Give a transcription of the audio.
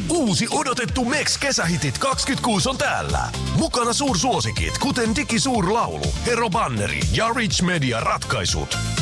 Uusi odotettu Mex kesähitit 26 on täällä. Mukana suursuosikit, kuten Digi Suurlaulu, Hero Banneri ja Rich Media ratkaisut.